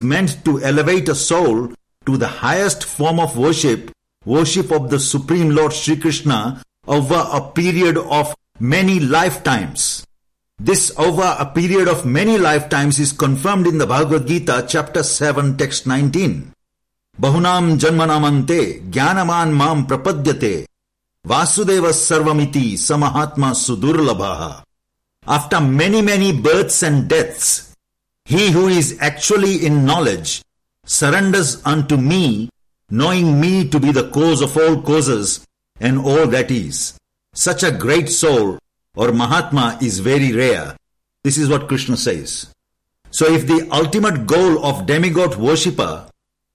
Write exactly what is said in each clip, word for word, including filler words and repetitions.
meant to elevate a soul to the highest form of worship, worship of the Supreme Lord Sri Krishna over a period of many lifetimes. This over a period of many lifetimes is confirmed in the Bhagavad Gita, chapter seven, text nineteen. Bahunam janmanamante jnanaman mam prapadyate vasudeva sarvamiti samahatma sudurlabhaha. After many, many births and deaths, he who is actually in knowledge surrenders unto me, knowing me to be the cause of all causes and all that is. Such a great soul or Mahatma is very rare. This is what Krishna says. So if the ultimate goal of demigod worshipper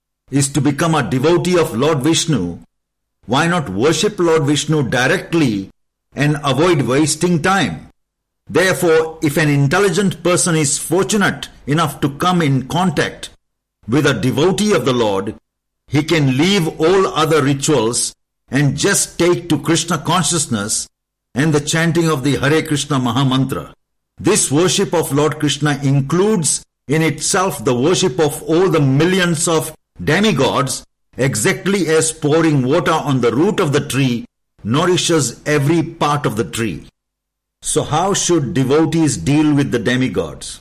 is to become a devotee of Lord Vishnu, why not worship Lord Vishnu directly and avoid wasting time? Therefore, if an intelligent person is fortunate enough to come in contact with a devotee of the Lord, he can leave all other rituals and just take to Krishna consciousness and the chanting of the Hare Krishna Mahamantra. This worship of Lord Krishna includes in itself the worship of all the millions of demigods, exactly as pouring water on the root of the tree nourishes every part of the tree. So how should devotees deal with the demigods?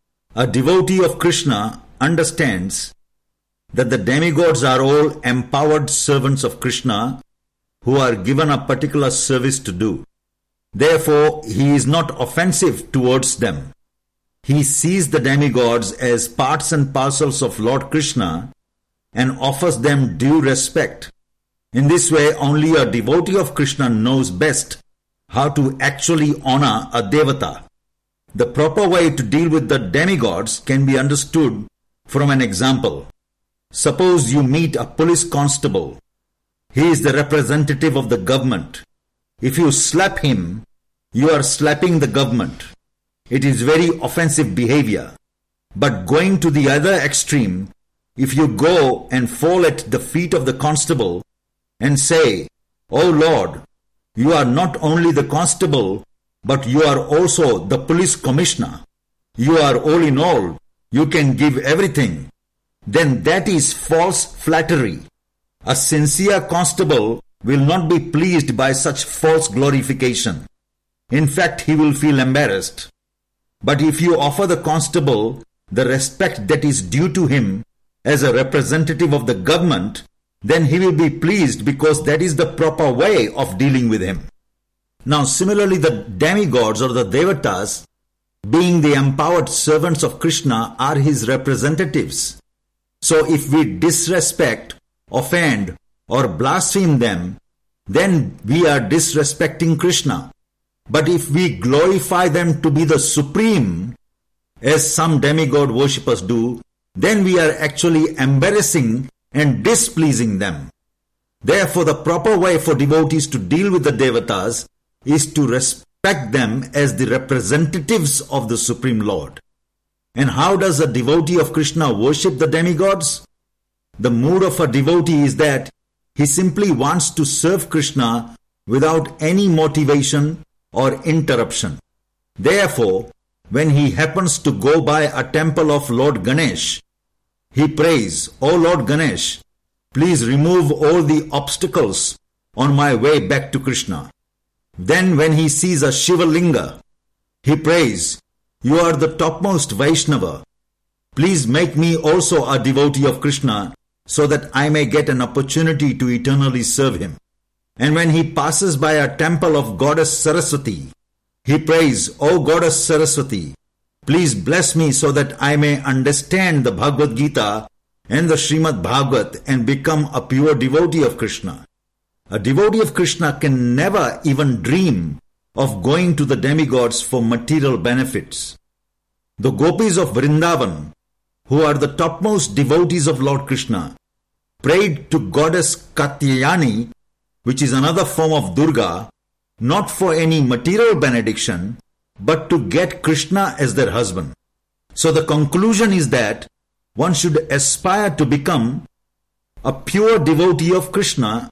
A devotee of Krishna understands that the demigods are all empowered servants of Krishna who are given a particular service to do. Therefore, he is not offensive towards them. He sees the demigods as parts and parcels of Lord Krishna and offers them due respect. In this way, only a devotee of Krishna knows best how to actually honor a devata. The proper way to deal with the demigods can be understood from an example. Suppose you meet a police constable. He is the representative of the government. If you slap him, you are slapping the government. It is very offensive behavior. But going to the other extreme, if you go and fall at the feet of the constable and say, "Oh Lord, you are not only the constable, but you are also the police commissioner. You are all in all. You can give everything," then that is false flattery. A sincere constable will not be pleased by such false glorification. In fact, he will feel embarrassed. But if you offer the constable the respect that is due to him as a representative of the government, then he will be pleased because that is the proper way of dealing with him. Now, similarly, the demigods or the devatas, being the empowered servants of Krishna, are his representatives. So if we disrespect, offend, or blaspheme them, then we are disrespecting Krishna. But if we glorify them to be the supreme, as some demigod worshippers do, then we are actually embarrassing and displeasing them. Therefore, the proper way for devotees to deal with the devatas is to respect them as the representatives of the Supreme Lord. And how does a devotee of Krishna worship the demigods? The mood of a devotee is that he simply wants to serve Krishna without any motivation or interruption. Therefore, when he happens to go by a temple of Lord Ganesh, he prays, "O Lord Ganesh, please remove all the obstacles on my way back to Krishna." Then when he sees a Shiva Linga, he prays, "You are the topmost Vaishnava. Please make me also a devotee of Krishna so that I may get an opportunity to eternally serve him." And when he passes by a temple of Goddess Saraswati, he prays, "O Goddess Saraswati, please bless me so that I may understand the Bhagavad Gita and the Srimad Bhagavat and become a pure devotee of Krishna." A devotee of Krishna can never even dream of going to the demigods for material benefits. The gopis of Vrindavan, who are the topmost devotees of Lord Krishna, prayed to Goddess Katyayani, which is another form of Durga, not for any material benediction, but to get Krishna as their husband. So the conclusion is that one should aspire to become a pure devotee of Krishna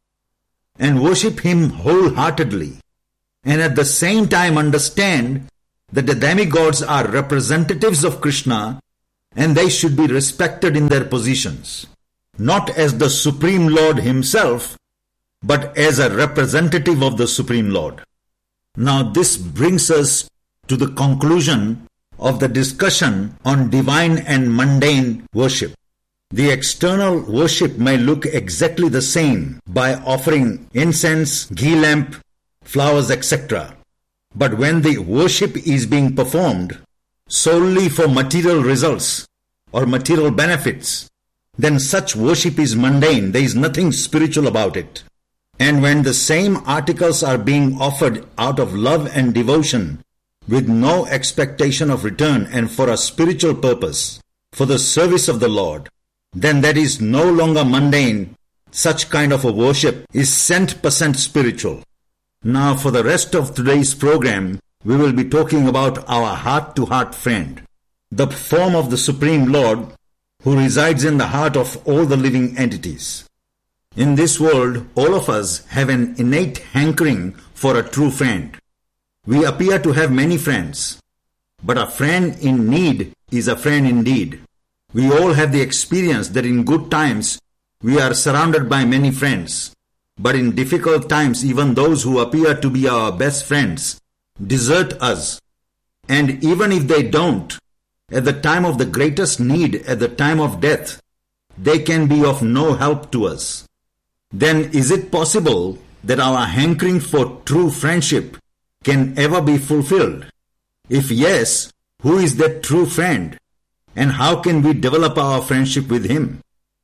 and worship him wholeheartedly, and at the same time understand that the demigods are representatives of Krishna and they should be respected in their positions, not as the Supreme Lord himself, but as a representative of the Supreme Lord. Now this brings us to the conclusion of the discussion on divine and mundane worship. The external worship may look exactly the same by offering incense, ghee lamp, flowers, et cetera. But when the worship is being performed solely for material results or material benefits, then such worship is mundane. There is nothing spiritual about it. And when the same articles are being offered out of love and devotion with no expectation of return and for a spiritual purpose, for the service of the Lord, then that is no longer mundane. Such kind of a worship is cent percent spiritual. Now for the rest of today's program, we will be talking about our heart-to-heart friend, the form of the Supreme Lord who resides in the heart of all the living entities. In this world, all of us have an innate hankering for a true friend. We appear to have many friends, but a friend in need is a friend indeed. We all have the experience that in good times we are surrounded by many friends, but in difficult times even those who appear to be our best friends desert us. And even if they don't, at the time of the greatest need, at the time of death, they can be of no help to us. Then is it possible that our hankering for true friendship can ever be fulfilled? If yes, who is that true friend? And how can we develop our friendship with him?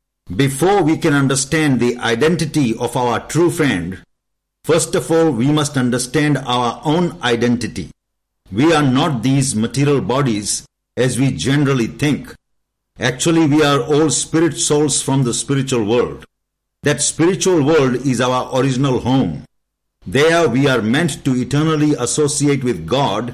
Before we can understand the identity of our true friend, first of all we must understand our own identity. We are not these material bodies as we generally think. Actually, we are all spirit souls from the spiritual world. That spiritual world is our original home. There we are meant to eternally associate with God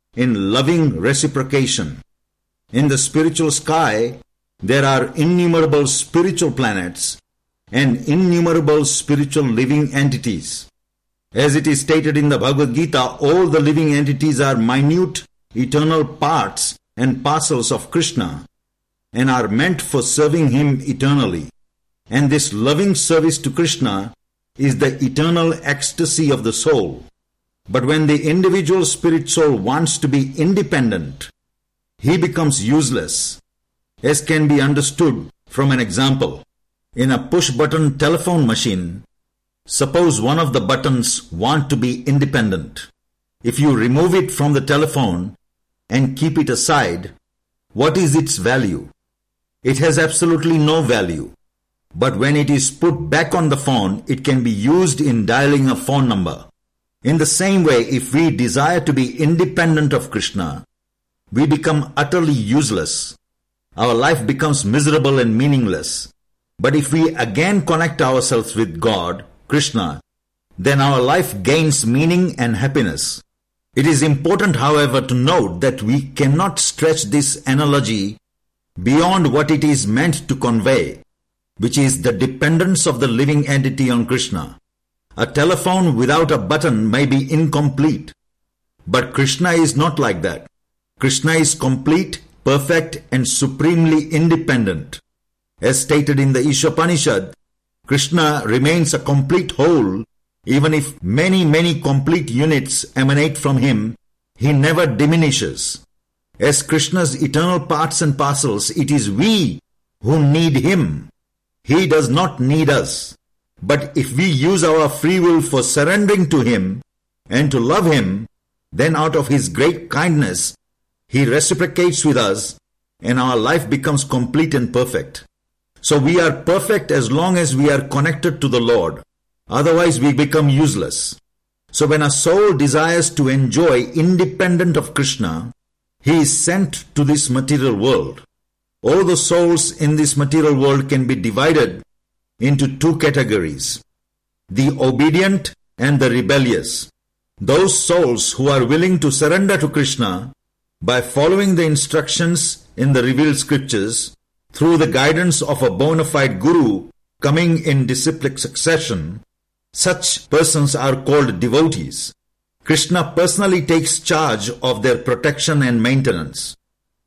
in loving reciprocation. In the spiritual sky, there are innumerable spiritual planets and innumerable spiritual living entities. As it is stated in the Bhagavad Gita, all the living entities are minute, eternal parts and parcels of Krishna and are meant for serving him eternally. And this loving service to Krishna is the eternal ecstasy of the soul. But when the individual spirit soul wants to be independent, he becomes useless, as can be understood from an example. In a push-button telephone machine, suppose one of the buttons want to be independent. If you remove it from the telephone and keep it aside, what is its value? It has absolutely no value. But when it is put back on the phone, it can be used in dialing a phone number. In the same way, if we desire to be independent of Krishna, we become utterly useless. Our life becomes miserable and meaningless. But if we again connect ourselves with God, Krishna, then our life gains meaning and happiness. It is important, however, to note that we cannot stretch this analogy beyond what it is meant to convey, which is the dependence of the living entity on Krishna. A telephone without a button may be incomplete, but Krishna is not like that. Krishna is complete, perfect and supremely independent. As stated in the Ishopanishad, Krishna remains a complete whole. Even if many, many complete units emanate from him, he never diminishes. As Krishna's eternal parts and parcels, it is we who need him. He does not need us. But if we use our free will for surrendering to him and to love him, then out of his great kindness, he reciprocates with us and our life becomes complete and perfect. So we are perfect as long as we are connected to the Lord. Otherwise we become useless. So when a soul desires to enjoy independent of Krishna, he is sent to this material world. All the souls in this material world can be divided into two categories: the obedient and the rebellious. Those souls who are willing to surrender to Krishna by following the instructions in the revealed scriptures through the guidance of a bona fide guru coming in disciplic succession, such persons are called devotees. Krishna personally takes charge of their protection and maintenance.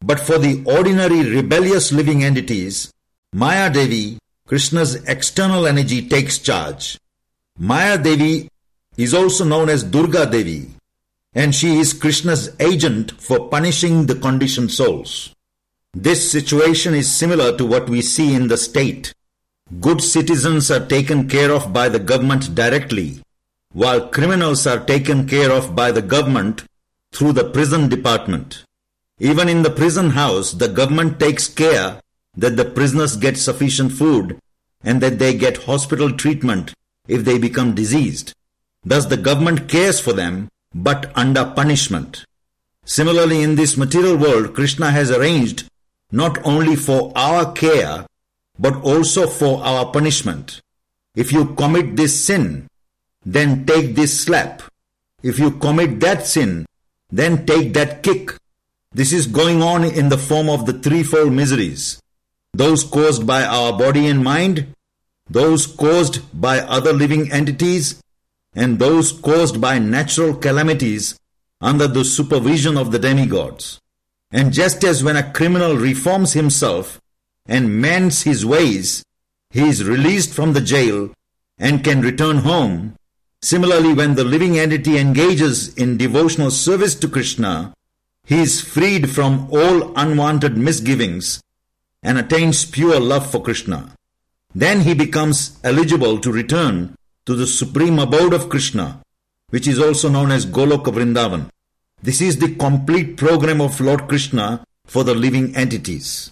But for the ordinary rebellious living entities, Maya Devi, Krishna's external energy, takes charge. Maya Devi is also known as Durga Devi, and she is Krishna's agent for punishing the conditioned souls. This situation is similar to what we see in the state. Good citizens are taken care of by the government directly, while criminals are taken care of by the government through the prison department. Even in the prison house, the government takes care that the prisoners get sufficient food and that they get hospital treatment if they become diseased. Thus the government cares for them, but under punishment. Similarly, in this material world, Krishna has arranged not only for our care, but also for our punishment. If you commit this sin, then take this slap. If you commit that sin, then take that kick. This is going on in the form of the threefold miseries. Those caused by our body and mind, those caused by other living entities, and those caused by natural calamities under the supervision of the demigods. And just as when a criminal reforms himself and mends his ways, he is released from the jail and can return home, similarly when the living entity engages in devotional service to Krishna, he is freed from all unwanted misgivings and attains pure love for Krishna. Then he becomes eligible to return to the supreme abode of Krishna, which is also known as Goloka Vrindavan. This is the complete program of Lord Krishna for the living entities.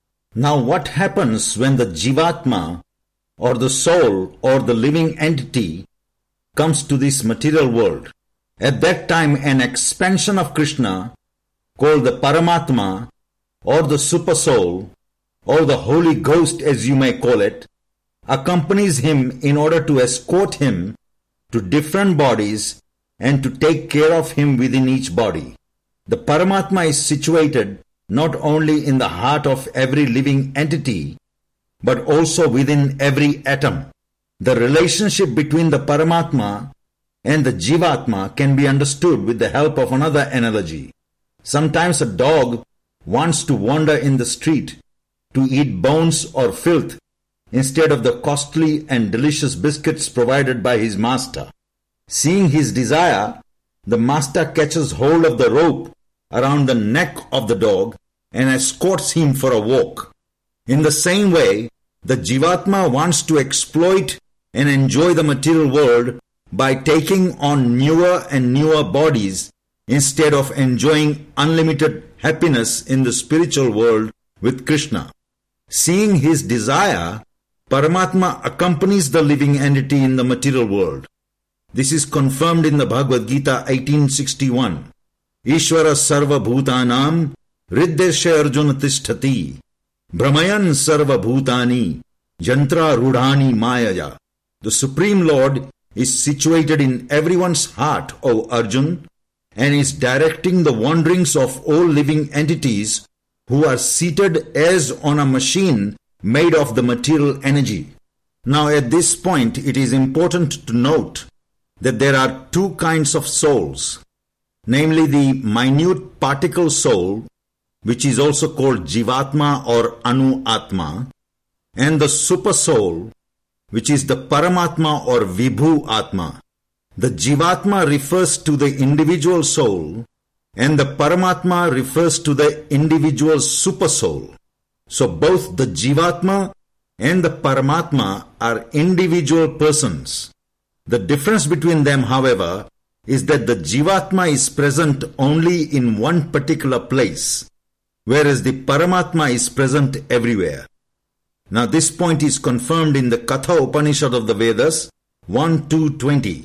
Now what happens when the Jivatma, or the soul, or the living entity comes to this material world? At that time, an expansion of Krishna, called the Paramatma, or the Super Soul, or the Holy Ghost as you may call it, accompanies him in order to escort him to different bodies and to take care of him within each body. The Paramatma is situated not only in the heart of every living entity, but also within every atom. The relationship between the Paramatma and the Jivatma can be understood with the help of another analogy. Sometimes a dog wants to wander in the street to eat bones or filth instead of the costly and delicious biscuits provided by his master. Seeing his desire, the master catches hold of the rope around the neck of the dog and escorts him for a walk. In the same way, the Jivatma wants to exploit and enjoy the material world by taking on newer and newer bodies instead of enjoying unlimited happiness in the spiritual world with Krishna. Seeing his desire, Paramatma accompanies the living entity in the material world. This is confirmed in the Bhagavad Gita eighteen sixty-one. Ishvara sarva bhutanam riddesha arjuna tisthati brahmayan sarva bhutani jantra rudhani mayaya. The Supreme Lord is situated in everyone's heart, O Arjun, and is directing the wanderings of all living entities who are seated as on a machine made of the material energy. Now at this point it is important to note that there are two kinds of souls, namely the minute particle soul, which is also called Jivatma or Anu Atma, and the super soul, which is the Paramatma or Vibhu Atma. The Jivatma refers to the individual soul, and the Paramatma refers to the individual super soul. So both the Jivatma and the Paramatma are individual persons. The difference between them, however, is that the Jivatma is present only in one particular place, whereas the Paramatma is present everywhere. Now this point is confirmed in the Katha Upanishad of the Vedas one two twenty.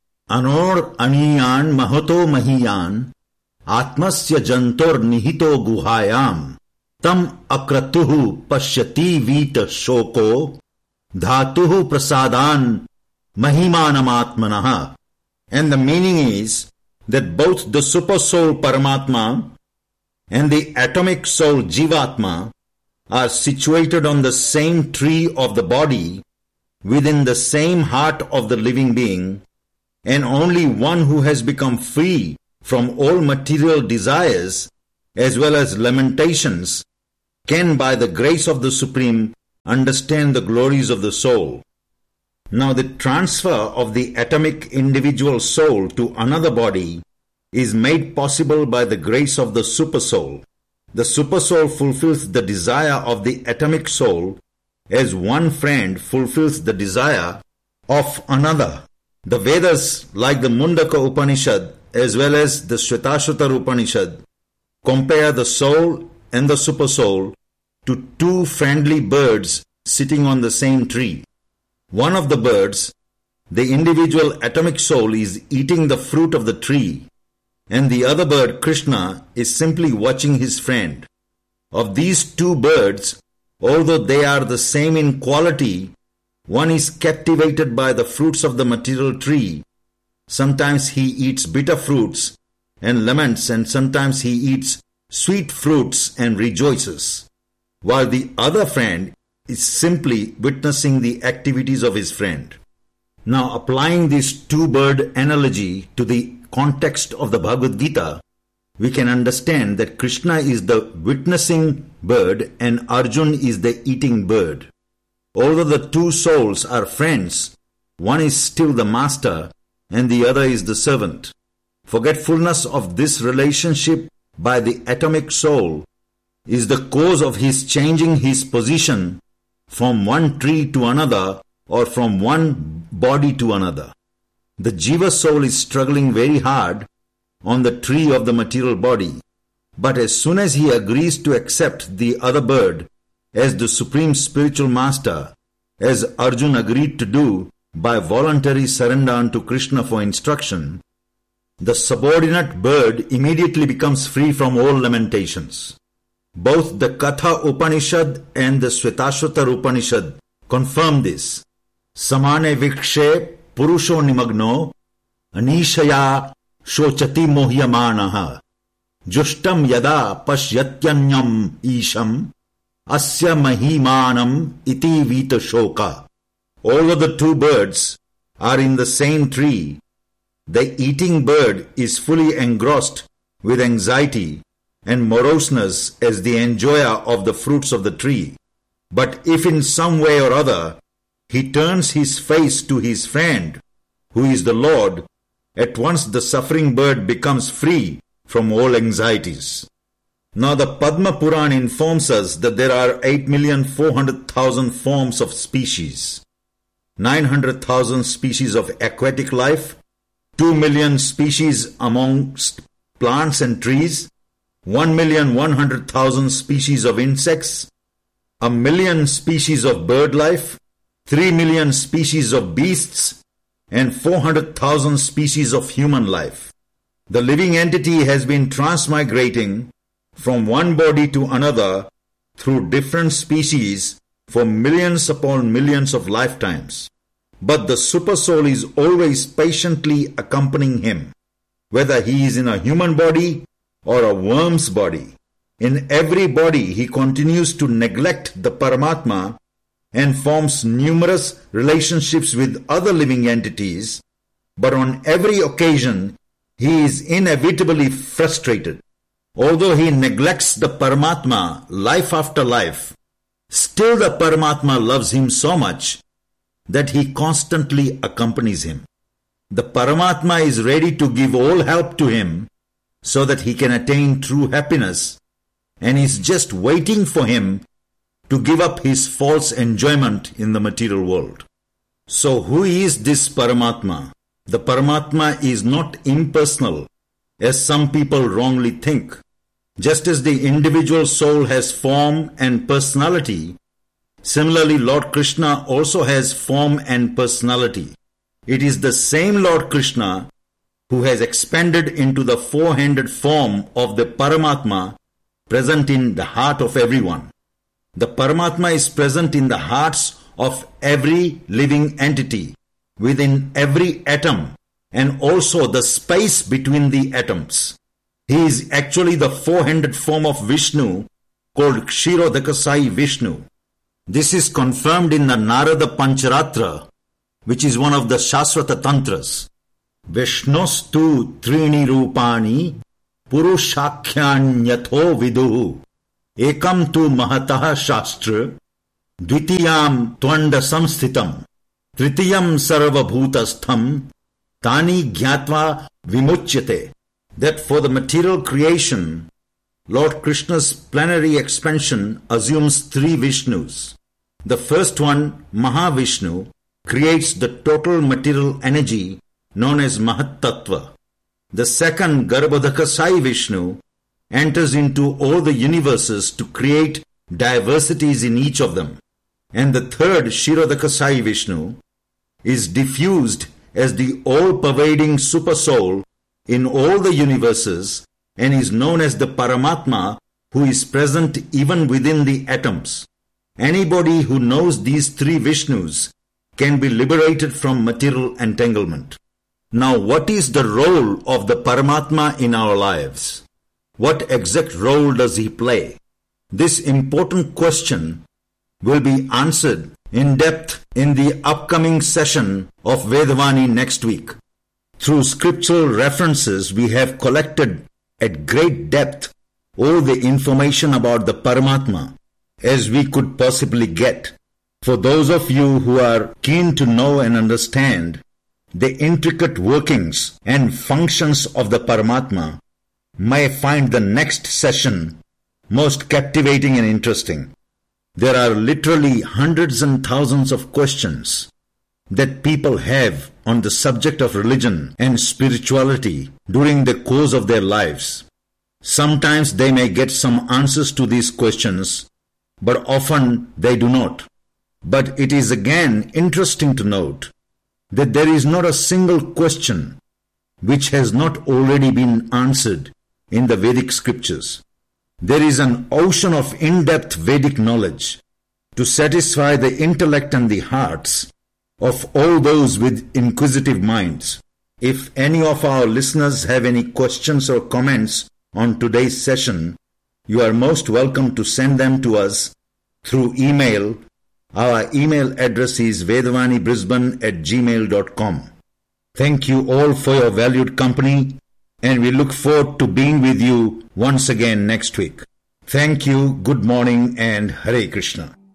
Anor aniyan mahato mahiyan atmasya jantor nihito guhayam tam akratuhu pashyati vita shoko dhatuhu prasadan mahimanam. And the meaning is that both the super soul Paramatma and the atomic soul Jivatma are situated on the same tree of the body within the same heart of the living being, and only one who has become free from all material desires as well as lamentations can, by the grace of the Supreme, understand the glories of the soul. Now the transfer of the atomic individual soul to another body is made possible by the grace of the Supersoul. The Supersoul fulfills the desire of the atomic soul as one friend fulfills the desire of another. The Vedas, like the Mundaka Upanishad as well as the Shvetashvatar Upanishad, compare the soul and the Supersoul to two friendly birds sitting on the same tree. One of the birds, the individual atomic soul, is eating the fruit of the tree, and the other bird, Krishna, is simply watching his friend. Of these two birds, although they are the same in quality, one is captivated by the fruits of the material tree. Sometimes he eats bitter fruits and laments, and sometimes he eats sweet fruits and rejoices, while the other friend is simply witnessing the activities of his friend. Now, applying this two-bird analogy to the context of the Bhagavad Gita, we can understand that Krishna is the witnessing bird and Arjun is the eating bird. Although the two souls are friends, one is still the master and the other is the servant. Forgetfulness of this relationship by the atomic soul is the cause of his changing his position from one tree to another or from one body to another. The Jiva soul is struggling very hard on the tree of the material body, but as soon as he agrees to accept the other bird as the supreme spiritual master, as Arjun agreed to do by voluntary surrender unto Krishna for instruction, the subordinate bird immediately becomes free from all lamentations. Both the Katha Upanishad and the Shvetashvatar Upanishad confirm this. Samane vikshe purusho nimagno anishaya shochati mohyamanaha jushtam yada pasyatyanyam isham asya mahimanam iti vita shoka. Although the two birds are in the same tree, the eating bird is fully engrossed with anxiety and moroseness as the enjoyer of the fruits of the tree. But if in some way or other he turns his face to his friend, who is the Lord, at once the suffering bird becomes free from all anxieties. Now the Padma Puran informs us that there are eight million four hundred thousand forms of species, nine hundred thousand species of aquatic life, two million species amongst plants and trees, one million one hundred thousand species of insects, a million species of bird life, three million species of beasts, and four hundred thousand species of human life. The living entity has been transmigrating from one body to another through different species for millions upon millions of lifetimes. But the Supersoul is always patiently accompanying him, whether he is in a human body or a worm's body. In every body he continues to neglect the Paramatma and forms numerous relationships with other living entities, but on every occasion he is inevitably frustrated. Although he neglects the Paramatma life after life, still the Paramatma loves him so much that he constantly accompanies him. The Paramatma is ready to give all help to him so that he can attain true happiness, and is just waiting for him to give up his false enjoyment in the material world. So who is this Paramatma? The Paramatma is not impersonal, as some people wrongly think. Just as the individual soul has form and personality, similarly Lord Krishna also has form and personality. It is the same Lord Krishna who has expanded into the four-handed form of the Paramatma present in the heart of everyone. The Paramatma is present in the hearts of every living entity, within every atom, and also the space between the atoms. He is actually the four-handed form of Vishnu, called Kshirodakasai Vishnu. This is confirmed in the Narada Pancharatra, which is one of the Shaswata Tantras. Vishnostu trini rupani पुरुषाख्यान्यथो विदुः एकम तु महतः शास्त्र द्वितीयाम त्वंड संस्थितम तृतीयम सर्वभूतस्थम तानि ज्ञात्वा vimuchyate. That for the material creation, Lord Krishna's plenary expansion assumes three Vishnus. The first one, Mahavishnu, creates the total material energy known as Mahat Tattva. The second, Garbhodaka Sai Vishnu, enters into all the universes to create diversities in each of them. And the third, Shirodaka Sai Vishnu, is diffused as the all-pervading super soul in all the universes and is known as the Paramatma, who is present even within the atoms. Anybody who knows these three Vishnus can be liberated from material entanglement. Now, what is the role of the Paramatma in our lives? What exact role does he play? This important question will be answered in depth in the upcoming session of Vedavani next week. Through scriptural references, we have collected at great depth all the information about the Paramatma as we could possibly get. For those of you who are keen to know and understand the intricate workings and functions of the Paramatma, may find the next session most captivating and interesting. There are literally hundreds and thousands of questions that people have on the subject of religion and spirituality during the course of their lives. Sometimes they may get some answers to these questions, but often they do not. But it is again interesting to note that there is not a single question which has not already been answered in the Vedic scriptures. There is an ocean of in-depth Vedic knowledge to satisfy the intellect and the hearts of all those with inquisitive minds. If any of our listeners have any questions or comments on today's session, you are most welcome to send them to us through email. Our email address is vedavanibrisbane at gmail dot com. Thank you all for your valued company, and we look forward to being with you once again next week. Thank you, good morning, and Hare Krishna.